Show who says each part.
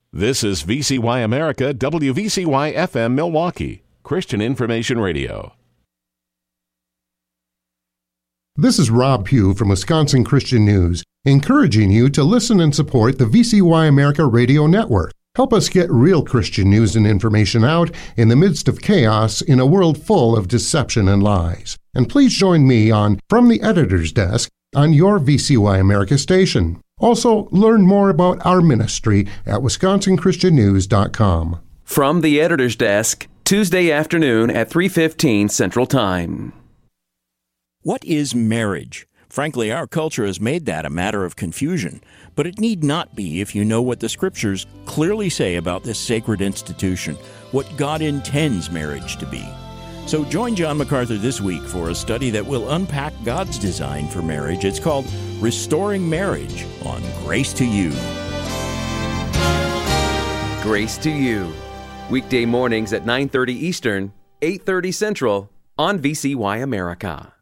Speaker 1: This is VCY America, WVCY FM Milwaukee, Christian Information Radio.
Speaker 2: This is Rob Pugh from Wisconsin Christian News, encouraging you to listen and support the VCY America Radio Network. Help us get real Christian news and information out in the midst of chaos in a world full of deception and lies. And please join me on From the Editor's Desk on your VCY America station. Also, learn more about our ministry at wisconsinchristiannews.com.
Speaker 3: From the Editor's Desk, Tuesday afternoon at 3:15 Central Time.
Speaker 4: What is marriage? Frankly, our culture has made that a matter of confusion, but it need not be if you know what the Scriptures clearly say about this sacred institution, what God intends marriage to be. So join John MacArthur this week for a study that will unpack God's design for marriage. It's called Restoring Marriage on Grace to You.
Speaker 3: Grace to You. Weekday mornings at 9:30 Eastern, 8:30 Central on VCY America.